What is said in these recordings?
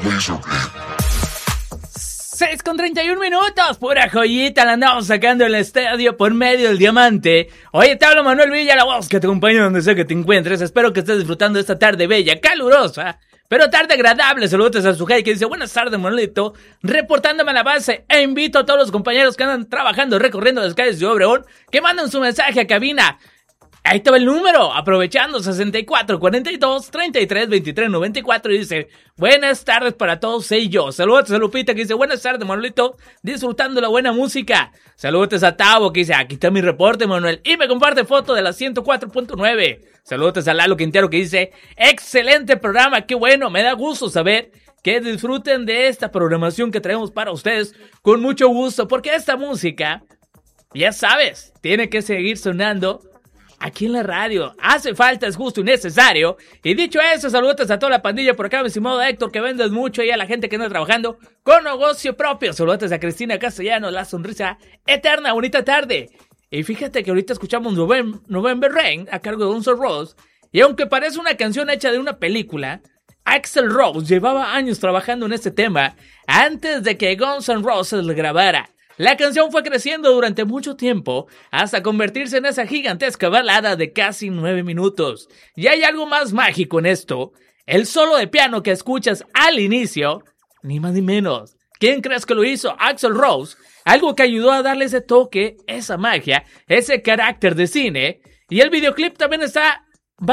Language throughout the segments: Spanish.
6:31, pura joyita, la andamos sacando en el estadio por medio del diamante. Oye, te hablo Manuel Villa, la voz que te acompaña donde sea que te encuentres. Espero que estés disfrutando de esta tarde bella, calurosa, pero tarde agradable. Saludos a Sujay que dice, buenas tardes Manuelito, reportándome a la base, e invito a todos los compañeros que andan trabajando, recorriendo las calles de Obregón, que manden su mensaje a cabina. Ahí te va el número, aprovechando 64 42 33 23 94 y dice, buenas tardes para todos ellos. Saludos a Lupita que dice, buenas tardes Manuelito, disfrutando la buena música. Saludos a Tavo que dice, aquí está mi reporte Manuel, y me comparte foto de la 104.9. Saludos a Lalo Quintero que dice, excelente programa, qué bueno, me da gusto saber que disfruten de esta programación que traemos para ustedes con mucho gusto, porque esta música, ya sabes, tiene que seguir sonando aquí en la radio. Hace falta, es justo y necesario. Y dicho eso, saludos a toda la pandilla por acá, mi estimado Héctor, que vendes mucho, y a la gente que anda trabajando con negocio propio. Saludos a Cristina Castellanos, la sonrisa eterna, bonita tarde. Y fíjate que ahorita escuchamos November Rain a cargo de Guns N' Roses, y aunque parece una canción hecha de una película, Axl Rose llevaba años trabajando en este tema antes de que Guns N' Roses lo grabara. La canción fue creciendo durante mucho tiempo hasta convertirse en esa gigantesca balada de casi 9 minutos. Y hay algo más mágico en esto. El solo de piano que escuchas al inicio, ni más ni menos. ¿Quién crees que lo hizo? Axl Rose. Algo que ayudó a darle ese toque, esa magia, ese carácter de cine. Y el videoclip también está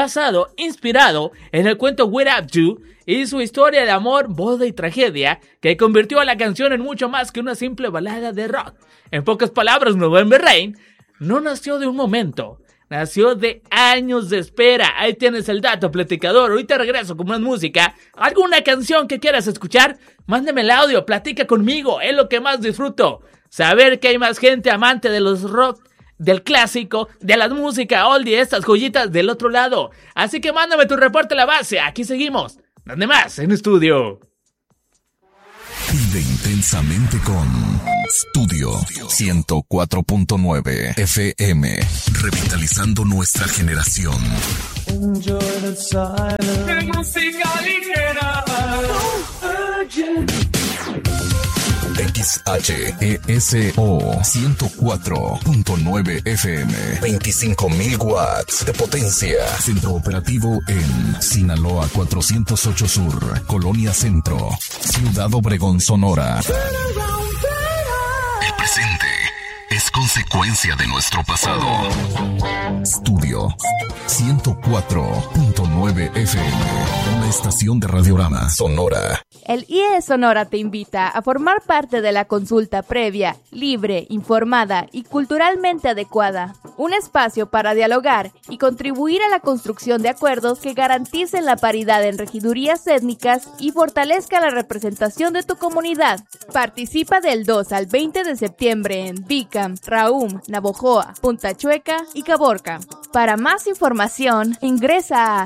inspirado en el cuento We're Up To y su historia de amor, boda y tragedia, que convirtió a la canción en mucho más que una simple balada de rock. En pocas palabras, November Rain no nació de un momento, nació de años de espera. Ahí tienes el dato, platicador. Ahorita regreso con más música. ¿Alguna canción que quieras escuchar? Mándame el audio, platica conmigo, es lo que más disfruto. Saber que hay más gente amante de los rock, del clásico, de la música oldie, estas joyitas del otro lado. Así que mándame tu reporte a la base, aquí seguimos. ¿Dónde más? En estudio. Vive intensamente con Studio 104.9 FM, revitalizando nuestra generación. Enjoy the silence. Música ligera. XHESO 104.9 FM, 25,000 watts de potencia. Centro operativo en Sinaloa 408 Sur, Colonia Centro, Ciudad Obregón, Sonora. El presente es consecuencia de nuestro pasado. Studio 104.9 FM, una estación de Radiorama Sonora. El IE Sonora te invita a formar parte de la consulta previa, libre, informada y culturalmente adecuada. Un espacio para dialogar y contribuir a la construcción de acuerdos que garanticen la paridad en regidurías étnicas y fortalezca la representación de tu comunidad. Participa del 2 al 20 de septiembre en Bicam, Raum, Navojoa, Punta Chueca y Caborca. Para más información, ingresa a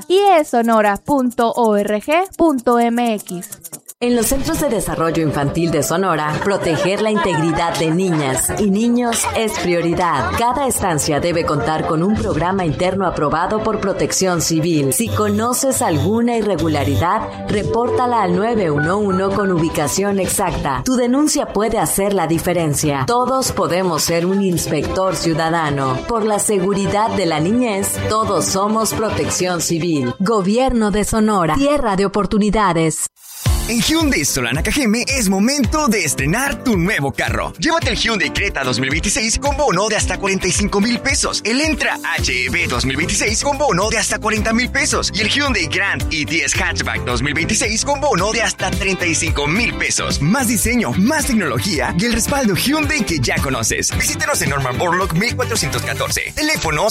iesonora.org.mx. En los Centros de Desarrollo Infantil de Sonora, proteger la integridad de niñas y niños es prioridad. Cada estancia debe contar con un programa interno aprobado por Protección Civil. Si conoces alguna irregularidad, repórtala al 911 con ubicación exacta. Tu denuncia puede hacer la diferencia. Todos podemos ser un inspector ciudadano. Por la seguridad de la niñez, todos somos Protección Civil. Gobierno de Sonora. Tierra de oportunidades. En Hyundai Solana Cajeme es momento de estrenar tu nuevo carro. Llévate el Hyundai Creta 2026 con bono de hasta 45,000 pesos. El Entra HEV 2026 con bono de hasta 40,000 pesos. Y el Hyundai Grand i10 Hatchback 2026 con bono de hasta 35,000 pesos. Más diseño, más tecnología y el respaldo Hyundai que ya conoces. Visítanos en Norman Borlaug 1414. Teléfono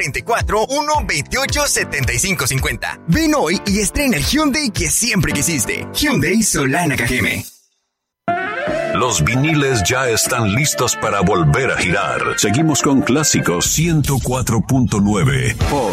644-128-7550. Ven hoy y estrena el Hyundai que siempre quisiste. Hyundai Solana Cajeme. Los viniles ya están listos para volver a girar. Seguimos con Clásicos 104.9 por